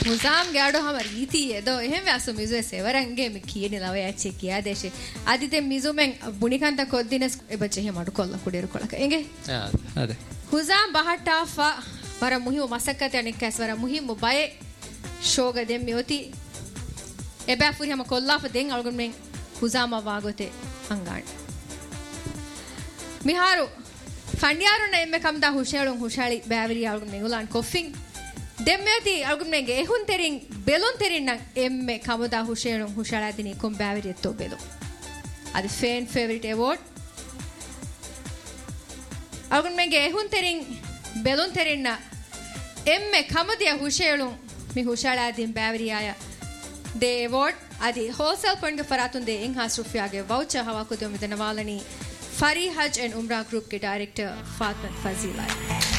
මුසාම් ගාඩෝ හම රීතියේ දෝ එහෙම වැසු මිසු සෙවරංගේ මි කීනේ ලව යච්චේ කියා දේශේ ආදිතේ මිසු මෙන් බුනිකන්ත කොද්දිනස් එබචේ එහෙම අඩු කොල්ල කුඩේරු කොලක එංගේ අද හුසාම් බහටාෆා වර මුහිම මසක්කත අනිකස් වර මුහිම බය ෂෝග දෙම් මියොති එබෑ ෆුරි හැම කොල්ලාෆ දෙන් අල්ගොන් මෙන් හුසාම වාගොතේ අංගාන් මිහාරු ෆන්ඩියාරුන එම්මෙ කම්දා හුෂේලුන් හුෂාලි බෑවිරි අල්ගොන් මෙගුලාන් කොෆින් දෙම්මෙති අල්ගොන් මෙන්ගේ එහුන් තෙරින් බෙලොන් තෙරින් නම් එම්මෙ කමදා හුෂේලුන් හුෂාලා දිනි කොම් බෑවිරි එත්තෝ බෙලො අද ෆෑන් ෆේවරිට් ඇවෝඩ් අල්ගොන් මෙන්ගේ එහුන් තෙරින් බෙලොන් තෙරින් නා එම්මෙ කමදියා හුෂේලුන් මි හුෂාලා දින් බෑවිරි ආය ದೇ ಅವಾರ್ಡ್ ಅದಿ ಹೋಲ್ಸೇಲ್ ಪಂಡ್ ಫರಾತುನ್ ದೇ ಇಂಗ್ ಹಾಸ್ ರೂಪಿಯಾಗೆ ವೌಚರ್ ಹವಾ ಕುದೋ ಮಿದನವಾಲನಿ ಫರಿ ಹಜ್ ಅಂಡ್ ಉಮ್ರಾ ಗ್ರೂಪ್ ಗೆ ಡೈರೆಕ್ಟರ್ ಫಾತಿಮಾ ಫಜೀಲಾ